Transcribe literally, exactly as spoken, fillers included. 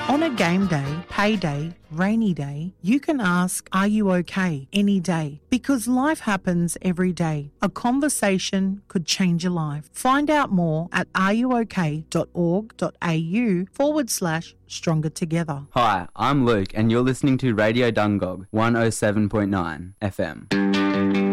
On a game day, payday, rainy day, you can ask, are you okay, any day? Because life happens every day. A conversation could change your life. Find out more at areyouok.org.au forward slash stronger together. Hi, I'm Luke and you're listening to Radio Dungog one oh seven point nine F M.